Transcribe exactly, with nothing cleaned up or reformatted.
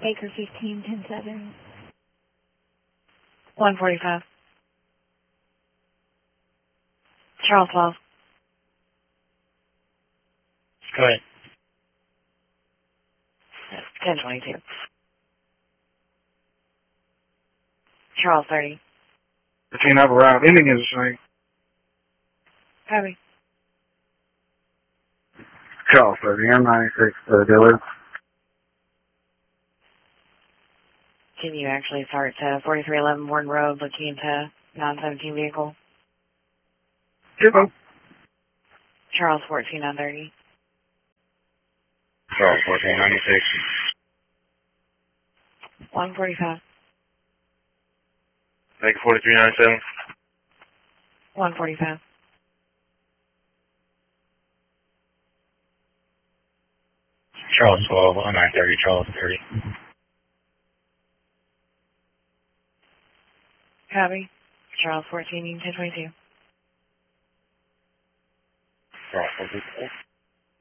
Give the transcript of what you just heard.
Baker fifteen, ten seven. one forty-five. Charles twelve. Go ahead. ten twenty-two. Charles thirty. fifteen up around. Ending is the same. Copy. Charles thirty, M ninety-six, uh, Dillard. Can you actually start to forty-three eleven Warden Road looking into nine seventeen vehicle? Zero. Charles fourteen nine thirty. Charles fourteen ninety-six. one forty-five. Baker forty-three ninety-seven. one forty-five. Charles twelve, one nine thirty, Charles thirty. Copy. Charles fourteen ten twenty-two. Charles forty-four.